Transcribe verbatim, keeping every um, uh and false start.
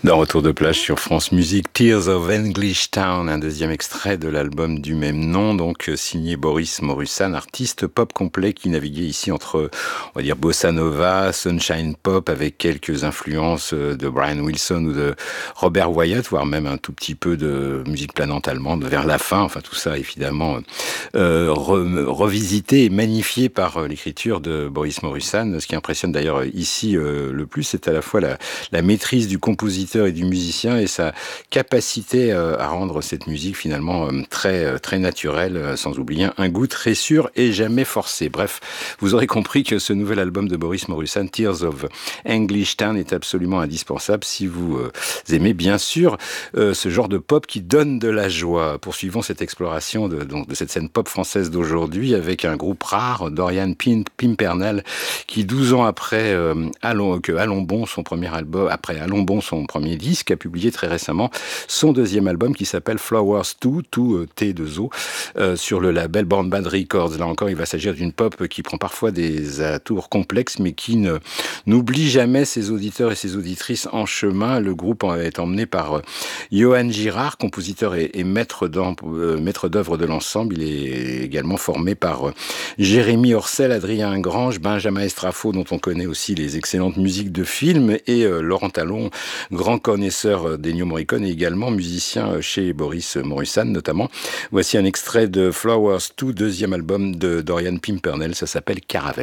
Dans Retour de plage sur France Musique, Tears of English Town, un deuxième extrait de l'album du même nom, donc signé Boris Morusan, artiste pop complet qui naviguait ici entre, on va dire, bossa nova, sunshine pop, avec quelques influences de Brian Wilson ou de Robert Wyatt, voire même un tout petit peu de musique planante allemande vers la fin. Enfin, tout ça, évidemment, euh, re, revisité et magnifié par l'écriture de Boris Morusan. Ce qui impressionne d'ailleurs ici euh, le plus, c'est à la fois la, la maîtrise du compositeur et du musicien et sa capacité euh, à rendre cette musique finalement euh, très euh, très naturelle, euh, sans oublier un goût très sûr et jamais forcé. Bref, vous aurez compris que ce nouvel album de Boris Morusan, Tears of English Town, est absolument indispensable si vous euh, aimez bien sûr euh, ce genre de pop qui donne de la joie. Poursuivons cette exploration de, donc, de cette scène pop française d'aujourd'hui avec un groupe rare, Dorian Pimpernel, qui douze ans après euh, Allons, que Allons Bon, son premier album, après Allons Bon, son premier disque, a publié très récemment son deuxième album qui s'appelle Flowers deux, tout euh, T deux O, euh, sur le label Born Bad Records. Là encore, il va s'agir d'une pop qui prend parfois des atours complexes, mais qui ne n'oublie jamais ses auditeurs et ses auditrices en chemin. Le groupe est emmené par euh, Johan Girard, compositeur et, et maître, euh, maître d'œuvre de l'ensemble. Il est également formé par euh, Jérémy Orcel, Adrien Grange, Benjamin Estrafo, dont on connaît aussi les excellentes musiques de films, et euh, Laurent Talon, grand connaisseur d'Ennio Morricone et également musicien chez Boris Morusan notamment. Voici un extrait de Flowers deux, deuxième album de Dorian Pimpernel, ça s'appelle Caravelle.